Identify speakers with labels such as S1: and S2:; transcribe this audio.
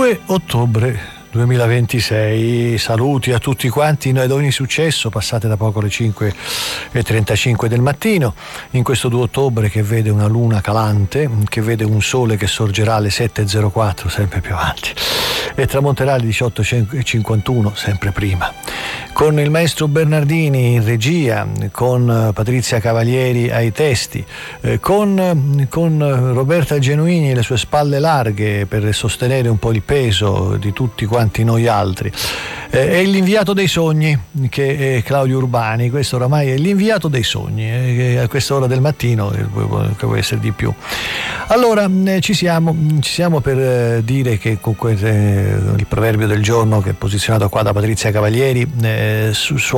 S1: 2 ottobre 2026, saluti a tutti quanti noi ad ogni successo, passate da poco le 5:35 del mattino, in questo 2 ottobre che vede una luna calante, che vede un sole che sorgerà alle 7:04, sempre più avanti, e tramonterà alle 18:51, sempre prima. Con il maestro Bernardini in regia, con Patrizia Cavalieri ai testi, con Roberta Genuini le sue spalle larghe per sostenere un po' il peso di tutti quanti noi altri. È l'inviato dei sogni, che è Claudio Urbani. Questo oramai è l'inviato dei sogni, a questa ora del mattino, che può essere di più. Allora, ci siamo per dire che con il proverbio del giorno, che è posizionato qua da Patrizia Cavalieri,